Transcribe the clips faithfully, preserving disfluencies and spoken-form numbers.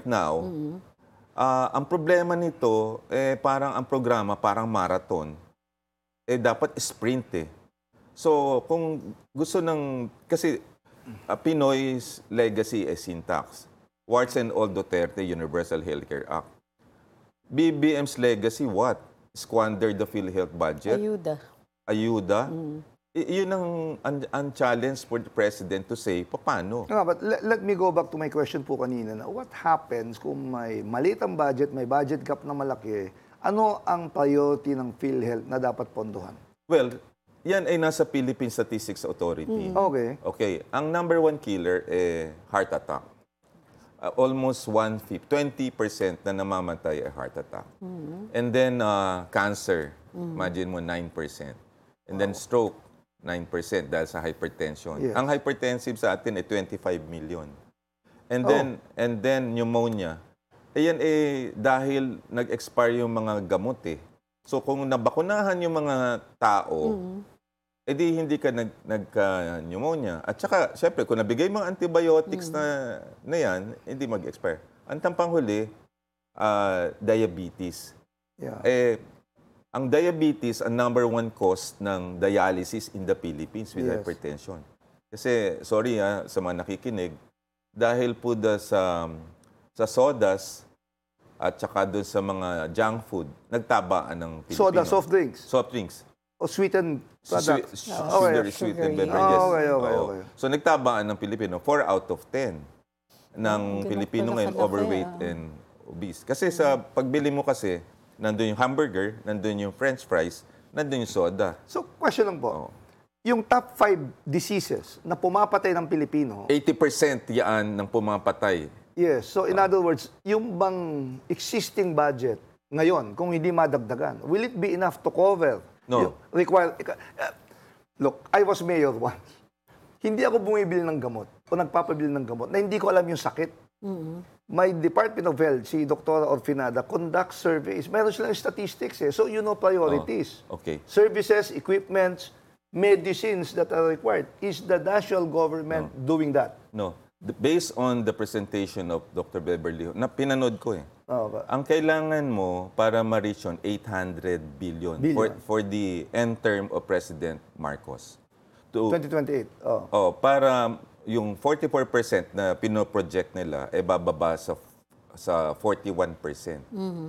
now, ah, ang problema nito, eh, parang ang programa, parang marathon, eh, dapat sprint eh. So, kung gusto ng, kasi ah, Pinoy's legacy is intact. Warts and all Duterte Universal Healthcare Act. B B M's legacy, what? Squander the PhilHealth budget? Ayuda. Ayuda? I- yun ang, ang, ang challenge for the President to say, paano? No, but let, let me go back to my question po kanina. Na what happens kung may maliit ang budget, may budget gap na malaki, ano ang priority ng PhilHealth na dapat pondohan? Well, yan ay nasa Philippine Statistics Authority. Okay. Okay, ang number one killer eh heart attack. Uh, almost one-fifth, twenty percent na namamatay ay heart attack. And then uh, cancer, imagine mo nine percent. And then stroke, nine percent dahil sa hypertension. Yes. Ang hypertensive sa atin ay twenty-five million. And then and then pneumonia. Ayan eh dahil nag-expire yung mga gamot eh. So kung nabakunahan yung mga tao, edi hindi ka nag, nagka-pneumonia. At saka, syempre, kung nabigay mga antibiotics na, na yan, hindi mag-expire. Ang tampang-huli, uh, diabetes. Yeah. Eh, ang diabetes, ang number one cause ng dialysis in the Philippines with Yes. hypertension. Kasi, sorry ha, sa mga nakikinig, dahil po da sa, sa sodas at saka doon sa mga junk food, nagtabaan ng Pilipino. Soda, soft drinks, Soft drinks. o sweetened Sweet, products. sugar, Okay. sweetened Sugary. beverages. Oh, okay, okay, Oo. okay. So nagtabaan ng Pilipino, four out of ten ng ganun Pilipino pala ngayon kalaki, overweight ah. and obese. Kasi sa pagbili mo kasi, nandun yung hamburger, nandun yung french fries, nandun yung soda. So, question lang po. Oo. Yung top five diseases na pumapatay ng Pilipino, eighty percent yan ng pumapatay. yes. So, in other words, yung bang existing budget ngayon, kung hindi madagdagan, will it be enough to cover? No. Yung require, uh, look, I was mayor once. Hindi ako bumibili ng gamot o nagpapabili ng gamot na hindi ko alam yung sakit. My Department of Health, si Doctor Orfinada, conducts surveys. Meron silang statistics eh. So, you know priorities. Oh, okay. Services, equipments, medicines that are required. Is the national government doing that? No. The- based on the presentation of Doctor Beverly, na pinanood ko eh. Oh, ba- Ang kailangan mo para ma-reach yun, eight hundred billion, For, Billion. for the end term of President Marcos. To, twenty twenty-eight. Oh. oh, para yung forty-four percent na pinoproject nila ay bababa sa sa forty-one percent.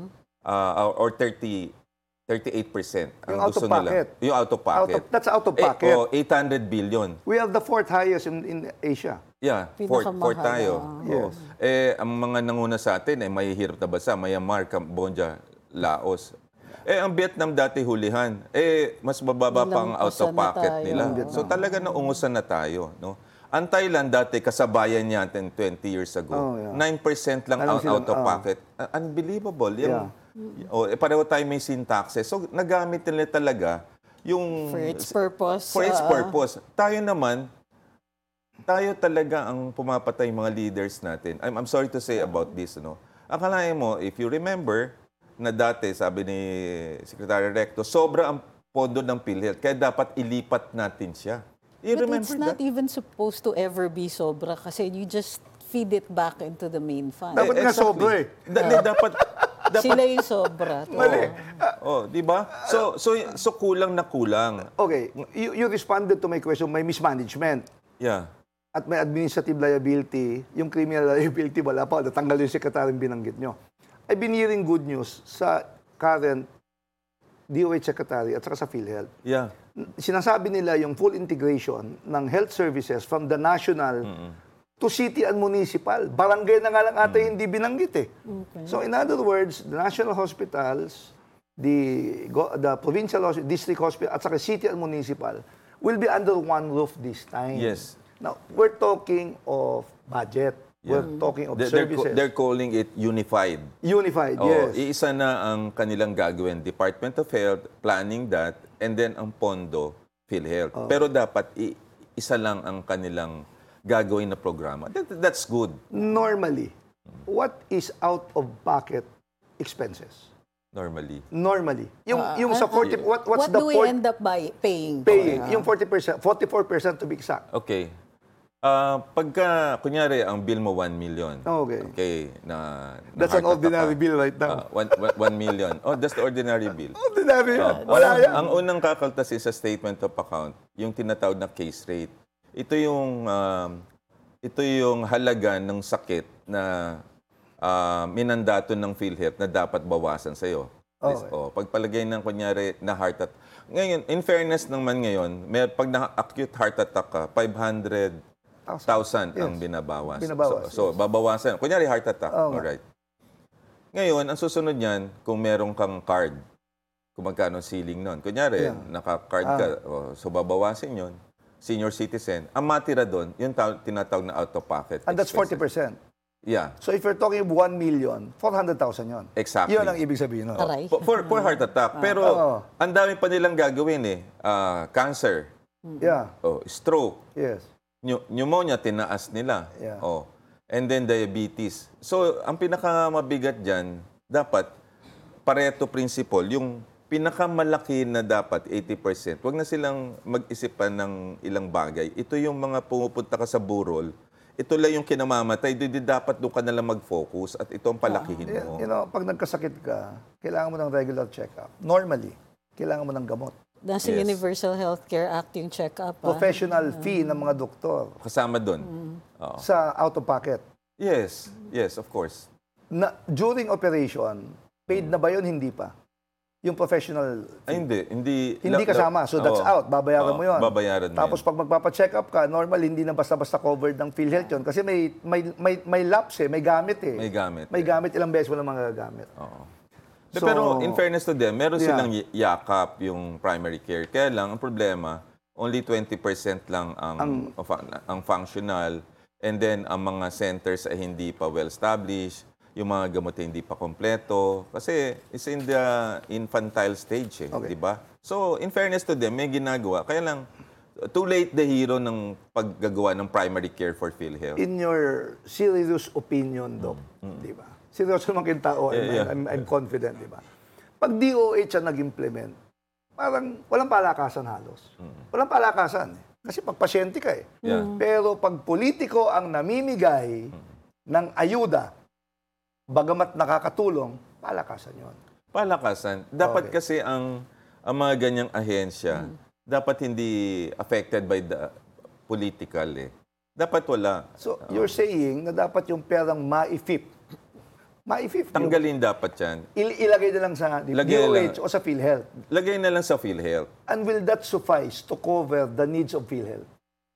Ah, or thirty thirty-eight percent ang Yung out of gusto nila. pocket. Yung out of Out pocket. of, that's out of Eh, pocket. oh, eight hundred billion. We have the fourth highest in, in Asia. Yeah, fourth, Pinakamahal, fourth tayo. ah. Oo. Eh, ang mga nanguna sa atin, eh, mahihirap na bansa, Myanmar, Cambodia, Laos. Eh, ang Vietnam dati hulihan. Eh, mas bababa pa ang out of Nilampusan na pocket tayo. nila. Vietnam. So talaga naungusan na tayo. No? Ang Thailand dati, kasabayan natin twenty years ago. Oh, yeah. nine percent lang Alam out, silang- out of oh. pocket. Uh, unbelievable. Yung, Yeah. oh, eh, pareho tayo may syntaxes. So, nagamit nila talaga yung... For its purpose. For its ah, purpose. Tayo naman, tayo talaga ang pumapatay mga leaders natin. I'm, I'm sorry to say about this. No? Akalain mo, if you remember, na dati, sabi ni Secretary Recto, sobra ang pondo ng PhilHealth, kaya dapat ilipat natin siya. You But remember it's not that? even supposed to ever be sobra kasi you just feed it back into the main fund. Dapat nga sobra eh. Da- da- dapat, dapat, Sila yung sobra. Mali. oh, di ba? So, so, so kulang na kulang. Okay, you, you responded to my question, may mismanagement. Yeah. At may administrative liability, yung criminal liability, wala pa. Natanggal yung sekretaryung binanggit nyo. Ay biniring good news sa current D O H Secretary at saka sa PhilHealth. Yeah. Sinasabi nila yung full integration ng health services from the national to city and municipal. Barangay na nga lang ata hindi binanggit eh. So in other words, the national hospitals, the, go- the provincial hospital, district hospital, at saka city and municipal will be under one roof this time. Yes. Now, we're talking of budget. We're talking of They're, they're, co- services. they're calling it unified. Unified, Oo, yes. iisa na ang kanilang gagawin. Department of Health, planning that, and then ang pondo, PhilHealth. Oh. Pero dapat i- isa lang ang kanilang gagawin na programa. That, that's good. Normally, what is out-of-pocket expenses? Normally. Normally. Yung, Ah, yung sa ah, forty, what, what's What the do we port- end up by paying? paying? for? Yung forty percent, forty-four percent to be exact. Okay. Ah, pagka, kunyari, ang bill mo one million. Okay. Okay, na, na That's an heart attack ordinary ka. bill right now. Ah, one, one- one million. Oh, that's the ordinary bill. Ordinary yan. Oh, Wala ang, yan. ang unang kakaltas is sa statement of account, yung tinatawag na case rate. Ito yung um, ito yung halaga ng sakit na ah, minandato ng PhilHealth na dapat bawasan sa iyo. Okay. Oh, pagpalagay ng kunyari na heart attack. Ngayon, in fairness naman ngayon, may pag na-acute heart attack ka, five hundred thousand ang binabawas. Binabawas, So, so babawasan. Kunyari heart attack. Oo nga. Alright. Ngayon, ang susunod niyan, kung meron kang card, kung magkano ceiling nun. Kunyari, Yeah. naka-card ka, oh, so babawasin yon. Senior citizen. Ang matira doon, yung ta- tinatawag na out-of-pocket. And that's forty expenses. percent. Yeah, So if you're talking one million, four hundred thousand yun. exactly. Yun ang ibig sabihin nun. Aray. For, for, for heart attack. Pero, Oo. ang dami pa nilang gagawin eh. Ah, cancer, Yeah. oh, stroke, Yes. Pneu- pneumonia, tinaas nila. Yeah. Oh. And then diabetes. So, ang pinakamabigat dyan, dapat, Pareto principle, yung pinakamalaki na dapat, eighty percent, wag na silang mag-isipan ng ilang bagay. Ito yung mga pumupunta ka sa burol, ito lang yung kinamamatay, di dapat doon ka na lang mag-focus at ito ang palakihin You, mo. you know, pag nagkasakit ka, kailangan mo ng regular check-up. Normally, kailangan mo ng gamot. Nasa Yes. Universal Healthcare Act yung check-up. ah. Professional fee ng mga doktor Kasama doon. Oo. sa out-of-pocket. Yes, yes, of course. Na, during operation, paid na ba yun? Hindi pa. Yung professional Ay, hindi. Hindi, Hindi la- kasama. So that's Oo. out. Babayaran Oo, mo yun. Babayaran mo Tapos yun. pag magpapa-check up ka, normal hindi na basta-basta covered ng PhilHealth yun. Kasi may, may, may, may lapse eh. May gamit eh. May gamit. May gamit. Ilang beses mo na magagamit. Oo. So- Pero in fairness to them, meron Yeah. silang y- yakap yung primary care. Kaya lang, ang problema, only twenty percent lang ang, ang, ang functional. And then, ang mga centers ay hindi pa well-established. Yung mga gamot ay hindi pa kompleto. Kasi it's in the infantile stage, eh, Okay. di ba? So, in fairness to them, may ginagawa. Kaya lang, too late the hero ng paggagawa ng primary care for PhilHealth. In your serious opinion, Doc, di ba? Seryoso naman kayong tao. I'm, Mm, Yeah, yeah. I'm, I'm confident, di ba? Pag D O H ang nag-implement, parang walang palakasan halos. Walang palakasan. eh. Kasi pag pasyente ka eh. Mm. Yeah. Pero pag politiko ang namimigay ng ayuda, bagamat nakakatulong, palakasan yon. Palakasan. Dapat Okay. kasi ang, ang mga ganyang ahensya, dapat hindi affected by the political eh. Dapat wala. So, you're saying na dapat yung perang ma-I-fifth. Ma-I-fifth. yung- Tanggalin dapat yan. il- ilagay na lang sa D Lagay O lang. H o sa PhilHealth. Lagay na lang sa PhilHealth. And will that suffice to cover the needs of PhilHealth?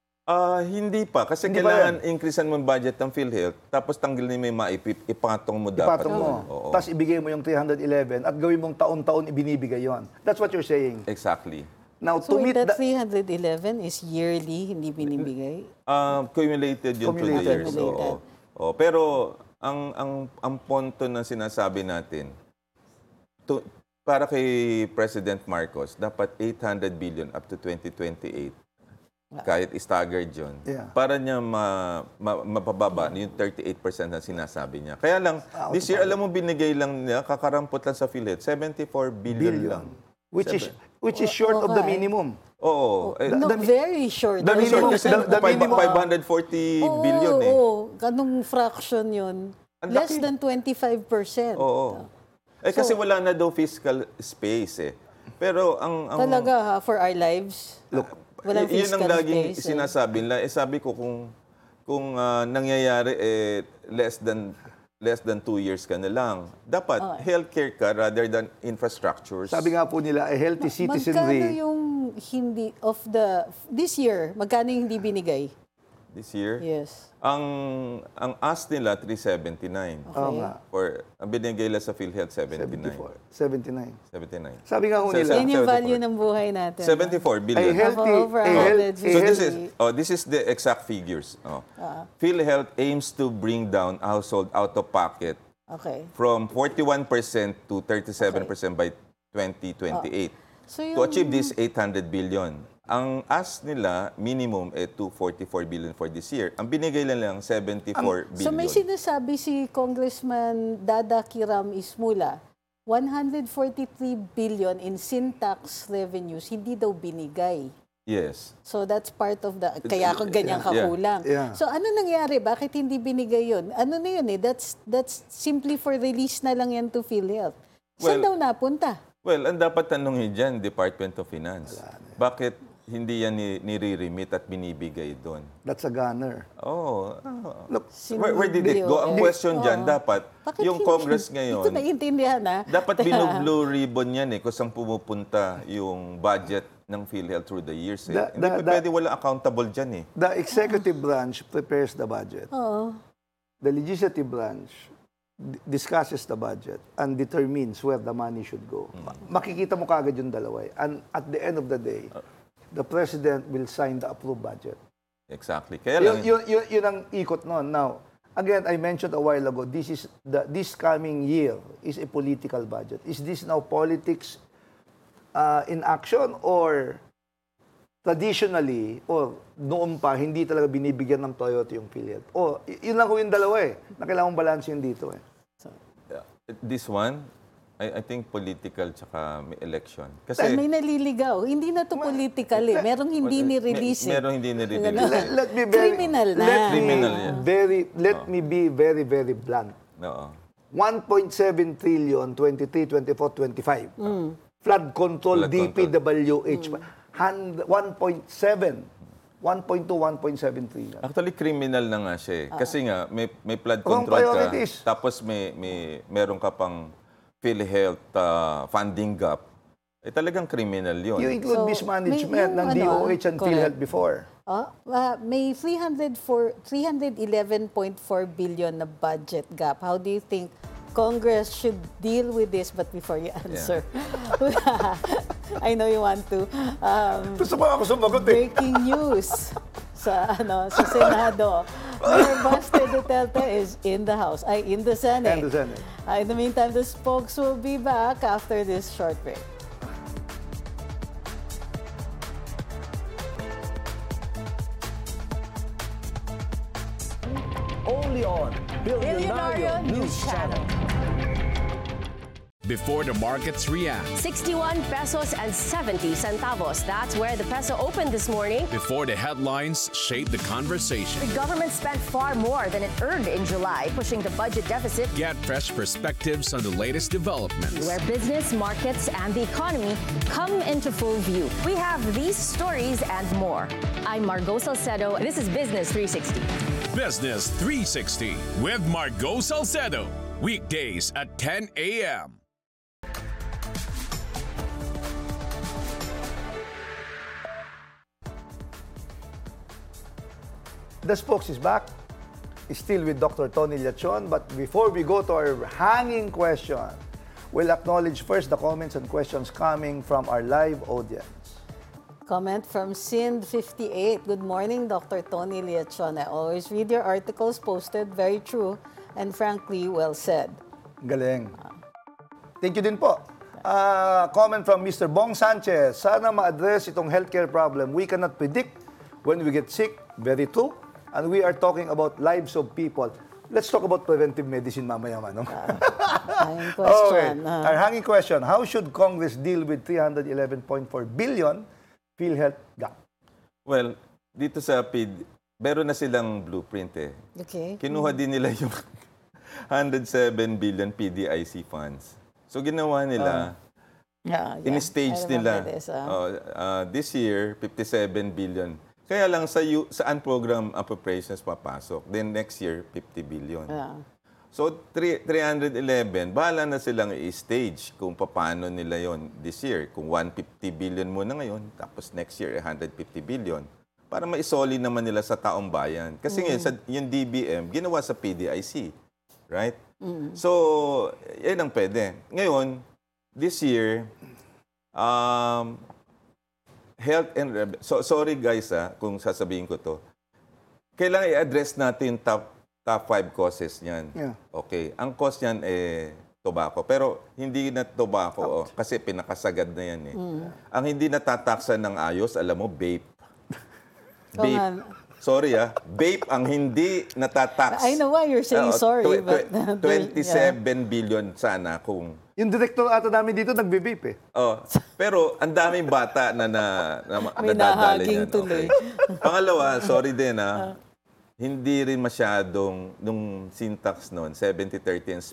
Ah, hindi pa. Kasi Hindi pa kailangan increasean mo yung budget ng PhilHealth, tapos tanggalin mo yung maipip, ipatong mo dapat. Ipatong mo. doon. Oo. Tapos ibigay mo yung three hundred eleven at gawin mong taon-taon ibinibigay yon. That's what you're saying. Exactly. Now, So to wait, meet that the... three hundred eleven is yearly, hindi binibigay? Ah, cumulated yun through the Cumulated. years. Oo. Oo. Pero ang ang ang ponto na sinasabi natin, to, para kay President Marcos, dapat eight hundred billion up to twenty twenty-eight. Kahit staggered yun. Yeah. Para niya ma, ma, mapababa yung thirty-eight percent na sinasabi niya. Kaya lang, this year, alam mo, binigay lang niya, kakarampot lang sa PhilHealth, seventy-four billion, billion. lang. Which is which is short of the Okay. minimum. Oo. Eh, No, very short. the Very minimum- short. kasi the- the five- minimum- five hundred forty Oo, billion eh. Oo, ganung fraction yun. Ang Less laki. than twenty-five percent. Oo. Eh kasi wala na daw fiscal space eh. Pero ang... ang Talaga ha, for our lives. Look, Walang y- yun ang fiscal laging space, eh. sinasabi nila. Eh sabi ko kung kung ah, nangyayari eh less than less than two years ka na lang. Dapat healthcare ka rather than infrastructures. Sabi nga po nila, a healthy Magkano citizenry. yung hindi of the, this year, magkano yung hindi binigay? This year, Yes. ang ang ask nila three seventy-nine. Oo nga. For ang binigay nila sa PhilHealth seventy-nine. seventy-four, seventy-nine. seventy-nine. Sabi nga ho So, nila, Yan yung seventy-four. value ng buhay natin. seventy-four a billion. healthy, Over a one health, hundred a So this healthy, is oh this is the exact figures. Oh. PhilHealth aims to bring down household out of pocket Okay. from forty-one percent to thirty-seven percent by twenty twenty-eight. So To achieve this eight hundred billion. Ang ask nila minimum eh two forty-four billion for this year. Ang binigay lang lang seventy-four So billion. may sinasabi si Congressman Dada Kiram Ismula, one hundred forty-three billion in sin tax revenues hindi daw binigay. Yes. So that's part of the, kaya ako ganyan Yeah. kakulang. Yeah. So ano nangyari? Bakit hindi binigay yun? Ano na yun eh? That's, that's simply for release na lang yan to PhilHealth. Saan Well, daw napunta? Well, ang dapat tanongin dyan, Department of Finance. Bakit hindi yan ni, nire-remit at binibigay doon? That's a gunner. Oh, ah. Look, Sino where, where did it go? Ang B O S? question dyan, dapat, Bakit yung hindi- Congress Ito ngayon, naiintindihan ha? dapat binu-blue ribbon yan eh, kung saan pumupunta yung budget ng PhilHealth through the years. Eh. Da- Hindi da- pa da- pwede wala accountable dyan eh. The executive branch prepares the budget. Oo. The legislative branch d- discusses the budget and determines where the money should go. Ma- Makikita mo kagad yung dalawa eh. And at the end of the day, the president will sign the approved budget. Exactly. Kaya Yun, lang, yun, yun, yun ang ikot nun. Now, again, I mentioned a while ago, this is the this coming year is a political budget. Is this now politics uh, in action, or traditionally, or noon pa, hindi talaga binibigyan ng priority yung PhilHealth? O, y- yun lang ko yung dalawa eh, na kailangan balance yun dito eh. this one, I, I think political tsaka may election. Ay, Kasi, may naliligaw. Hindi na to political eh. Merong hindi ni-release eh. Meron hindi nire-release. Let, let me very, Criminal na. Let me, Criminal yan. very, let me be very, very blunt. Oo. one point seven trillion, twenty-three, twenty-four, twenty-five. Flood control, Flood D P W H. Hand- one point seven. one point two, one point seven trillion. Actually, criminal na nga siya eh. Kasi nga, may, may flood Wrong control ka, priorities. tapos may, may, meron ka pang PhilHealth uh, funding gap. Eh talagang criminal yun. You include So, mismanagement may- ng yung D O H ano, and correct. PhilHealth before. Oh, uh, may three hundred eleven point four billion na budget gap. How do you think Congress should deal with this? But before you answer, I know you want to. Um, Gusto mo ako sumagot eh. breaking news sa ano sa Senado. Mayor Buster Duterte is in the House, ay in the Senate. And the Senate. Uh, in the meantime, the spokes will be back after this short break. Only on Billionaire News Channel. Before the markets react, sixty-one pesos and seventy centavos. That's where the peso opened this morning. before the headlines shape the conversation. The government spent far more than it earned in July, pushing the budget deficit, Get fresh perspectives on the latest developments. where business, markets, and the economy come into full view. We have these stories and more. I'm Margot Salcedo. This is Business three sixty. Business three sixty with Margot Salcedo. Weekdays at ten a.m. The spokes is back. Still with Doctor Tony Lachon. But before we go to our hanging question, we'll acknowledge first the comments and questions coming from our live audience. Comment from Sind fifty-eight. Good morning, Doctor Tony Liachon. I always read your articles posted. Very true and frankly well said. Galing. Thank you din po. Ah, comment from Mister Bong Sanchez. Sana ma-address itong healthcare problem. We cannot predict when we get sick. Very true. And we are talking about lives of people. Let's talk about preventive medicine mamaya, Manong. Ang Okay. question. ah. Our hanging question. How should Congress deal with three hundred eleven point four billion PhilHealth gap? Well, dito sa P D, meron na silang blueprint eh. Okay. Kinuha din nila yung one hundred seven billion P D I C funds. So ginawa nila, Yeah, yeah. in-stage I remember nila. This, ah. Oh, uh, this year, fifty-seven billion. Kaya lang sa U- sa unprogram appropriations papasok. Then next year, fifty billion. Yeah. So three- three hundred eleven, bahala na silang i-stage kung paano nila yon this year. Kung one hundred fifty billion muna ngayon, tapos next year, one hundred fifty billion. Para maisoli naman nila sa taong bayan. Kasi ngayon, sa, yung D B M, ginawa sa P D I C. Right? So, yan ang pwede. Ngayon, this year, um, health and... reb- So, sorry guys ah, kung sasabihin ko to. Kailangan i-address natin yung top, top five causes niyan. Yeah. Okay. Ang cause niyan eh tobacco. Pero hindi na tobacco oh, kasi pinakasagad na yan eh. Ang hindi natataksan ng ayos, alam mo, vape. Oo nga. sorry ah, vape ang hindi natatax. I know why you're saying Oo, sorry, tw- but... tw- twenty-seven billion sana kung... Yung director ata namin dito, nagbe-vape eh. Oh, pero ang daming bata na na, na May nadadali nahaging niyan. tuloy. Pangalawa, sorry din ah, hindi rin masyadong, nung syntax noon, seventy thirty and